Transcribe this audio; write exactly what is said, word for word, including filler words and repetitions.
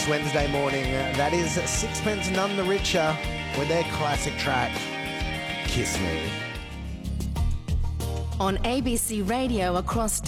this Wednesday morning. Uh, that is Sixpence None the Richer with their classic track, Kiss Me. On A B C Radio across